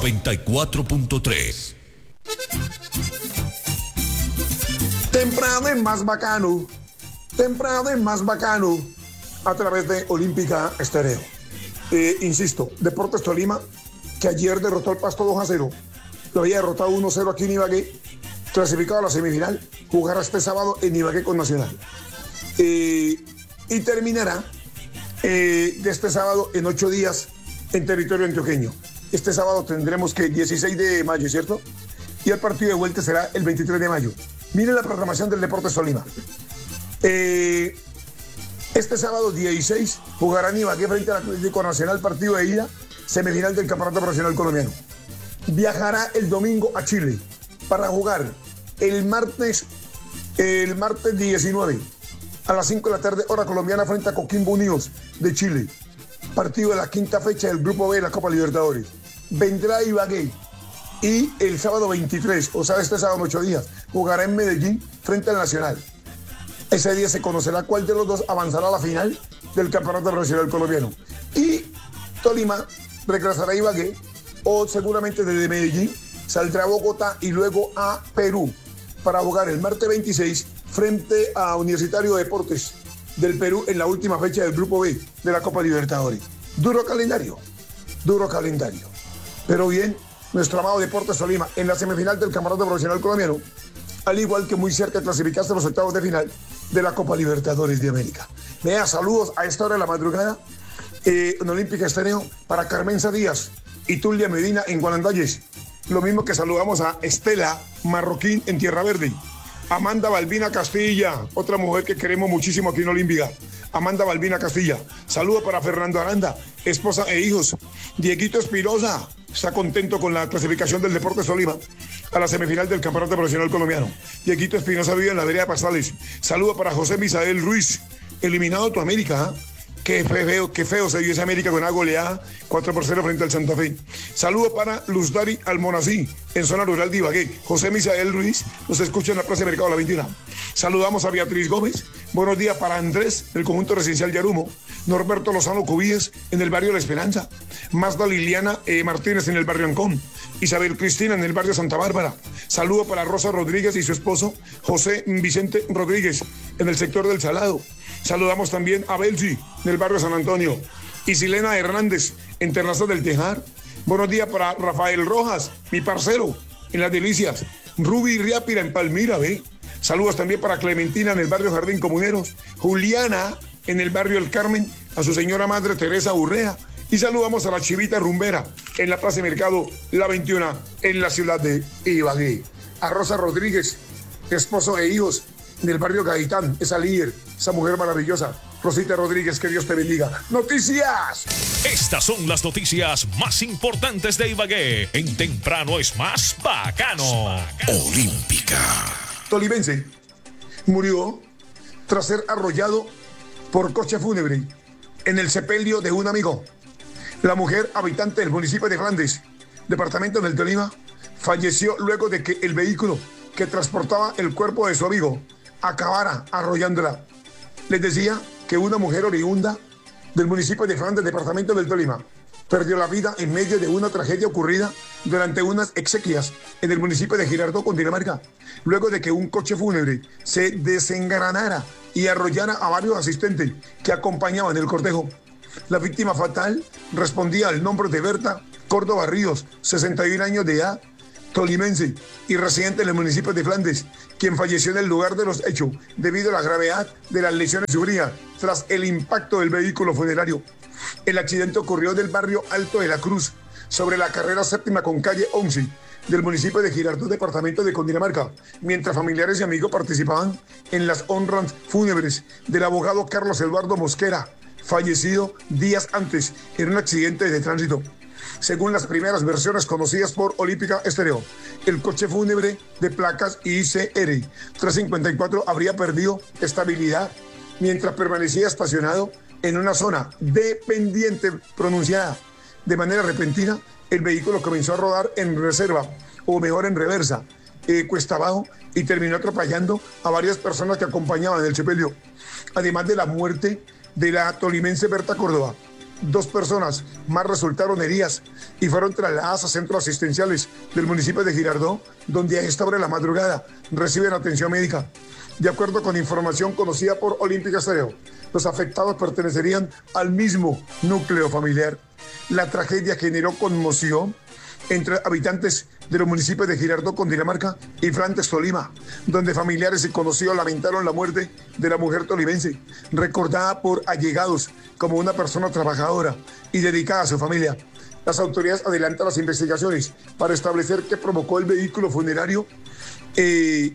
94.3. Temprano es más bacano. Temprano es más bacano. A través de Olímpica Estéreo. Insisto, Deportes Tolima, que ayer derrotó al Pasto 2-0. Lo había derrotado 1-0 aquí en Ibagué. Clasificado a la semifinal. Jugará este sábado en Ibagué con Nacional. Y terminará de este sábado en 8 días en territorio antioqueño. Este sábado tendremos que 16 de mayo, ¿cierto? Y el partido de vuelta será el 23 de mayo. Miren la programación del Deportes Tolima. Este sábado 16 jugarán Ibagué frente al Atlético Nacional, partido de ida, semifinal del Campeonato Profesional Colombiano. Viajará el domingo a Chile para jugar el martes 19 a las 5 de la tarde, hora colombiana, frente a Coquimbo Unidos de Chile. Partido de la quinta fecha del Grupo B de la Copa Libertadores. Vendrá a Ibagué y el sábado 23, o sea, este sábado en 8 días, jugará en Medellín frente al Nacional. Ese día se conocerá cuál de los dos avanzará a la final del Campeonato Profesional Colombiano. Y Tolima regresará a Ibagué o seguramente desde Medellín saldrá a Bogotá y luego a Perú para jugar el martes 26 frente a Universitario de Deportes del Perú en la última fecha del Grupo B de la Copa Libertadores. Duro calendario. Pero bien, nuestro amado Deportes Tolima en la semifinal del Campeonato Profesional Colombiano, al igual que muy cerca de clasificarse a los octavos de final de la Copa Libertadores de América. Vea, saludos a esta hora de la madrugada en Olímpica Estéreo para Carmenza Díaz y Tulia Medina en Guanandayes. Lo mismo que saludamos a Estela Marroquín en Tierra Verde. Amanda Balbina Castilla, otra mujer que queremos muchísimo aquí en Olímpica. Amanda Balbina Castilla. Saludo para Fernando Aranda, esposa e hijos. Dieguito Espirosa está contento con la clasificación del Deportes Tolima a la semifinal del Campeonato Profesional Colombiano. Dieguito Espinosa vive en la vereda Pastales. Saludo para José Misael Ruiz, eliminado tu América. Qué feo se dio esa América con una goleada 4-0 frente al Santa Fe. Saludo para Luz Dari Almonací, en zona rural de Ibagué. José Misael Ruiz nos escucha en la Plaza de Mercado La 21. Saludamos a Beatriz Gómez. Buenos días para Andrés, del conjunto residencial Yarumo. Norberto Lozano Cubíes, en el barrio La Esperanza. Mazda Liliana Martínez, en el barrio Ancón. Isabel Cristina, en el barrio Santa Bárbara. Saludo para Rosa Rodríguez y su esposo, José Vicente Rodríguez, en el sector del Salado. Saludamos también a Belgi, del barrio San Antonio. Y Silena Hernández, en Terrazas del Tejar. Buenos días para Rafael Rojas, mi parcero, en Las Delicias. Ruby Riápira, en Palmira, ¿ve? Saludos también para Clementina, en el barrio Jardín Comuneros. Juliana, en el barrio El Carmen, a su señora madre Teresa Urrea. Y saludamos a la Chivita Rumbera, en la Plaza de Mercado La 21, en la ciudad de Ibagué. A Rosa Rodríguez, esposo e hijos, del barrio Gaitán, esa líder, esa mujer maravillosa. Rosita Rodríguez, que Dios te bendiga. ¡Noticias! Estas son las noticias más importantes de Ibagué. En Temprano es más bacano. Olímpica. Tolimense murió tras ser arrollado por coche fúnebre en el sepelio de un amigo. La mujer, habitante del municipio de Flandes, departamento del Tolima, falleció luego de que el vehículo que transportaba el cuerpo de su amigo acabara arrollándola. Les decía que una mujer oriunda del municipio de Flandes, departamento del Tolima, perdió la vida en medio de una tragedia ocurrida durante unas exequias en el municipio de Girardot, Cundinamarca, luego de que un coche fúnebre se desengranara y arrollara a varios asistentes que acompañaban el cortejo. La víctima fatal respondía al nombre de Berta Córdoba Ríos, 61 años de edad, tolimense y residente en el municipio de Flandes, quien falleció en el lugar de los hechos debido a la gravedad de las lesiones sufridas tras el impacto del vehículo funerario. El accidente ocurrió en el barrio Alto de la Cruz, sobre la carrera séptima con calle 11 del municipio de Girardot, departamento de Cundinamarca, mientras familiares y amigos participaban en las honras fúnebres del abogado Carlos Eduardo Mosquera, fallecido días antes en un accidente de tránsito. Según las primeras versiones conocidas por Olímpica Estéreo, el coche fúnebre de placas ICR 354 habría perdido estabilidad mientras permanecía estacionado en una zona de pendiente pronunciada. De manera repentina, el vehículo comenzó a rodar en reserva, o mejor en reversa, cuesta abajo, y terminó atropellando a varias personas que acompañaban el sepelio. Además de la muerte de la tolimense Berta Córdoba, 2 personas más resultaron heridas y fueron trasladadas a centros asistenciales del municipio de Girardot, donde a esta hora de la madrugada reciben atención médica. De acuerdo con información conocida por Olímpica Estéreo, los afectados pertenecerían al mismo núcleo familiar. La tragedia generó conmoción entre habitantes de los municipios de Girardot, Cundinamarca y Flandes, Tolima, donde familiares y conocidos lamentaron la muerte de la mujer tolimense, recordada por allegados como una persona trabajadora y dedicada a su familia. Las autoridades adelantan las investigaciones para establecer qué provocó el vehículo funerario que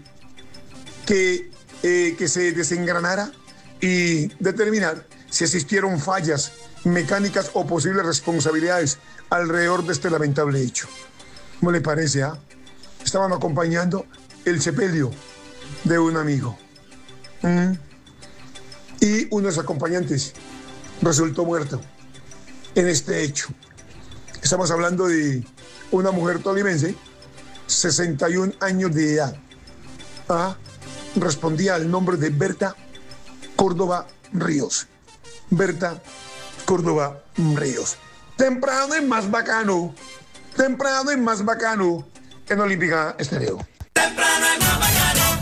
se desengranara y determinar si existieron fallas mecánicas o posibles responsabilidades alrededor de este lamentable hecho. ¿Cómo le parece? Estaban acompañando el sepelio de un amigo. Y uno de los acompañantes resultó muerto en este hecho. Estamos hablando de una mujer tolimense, 61 años de edad. Respondía al nombre de Berta Córdoba Ríos. Berta Córdoba Ríos. Temprano y más bacano. Temprano y más bacano en Olímpica Estéreo. Temprano y más bacano.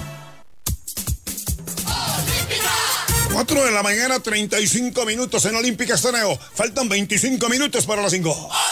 Olímpica. 4 de la mañana, 35 minutos en Olímpica Estéreo. Faltan 25 minutos para las 5.